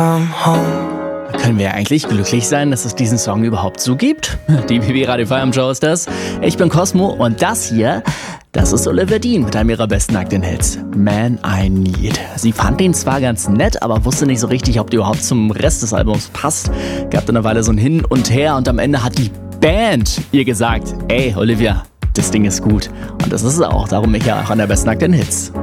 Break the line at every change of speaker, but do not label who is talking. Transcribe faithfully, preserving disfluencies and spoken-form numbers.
come home.
Können wir eigentlich glücklich sein, dass es diesen Song überhaupt so gibt? Die B B Radio Feierabend Show ist das. Ich bin Cosmo und das hier, das ist Olivia Dean mit einem ihrer besten nackten Hits, Man I Need. Sie fand ihn zwar ganz nett, aber wusste nicht so richtig, ob die überhaupt zum Rest des Albums passt. Gab dann eine Weile so ein Hin und Her und am Ende hat die Band ihr gesagt, ey Olivia, das Ding ist gut. Und das ist es auch, darum ich ja auch an der besten nackten Hits.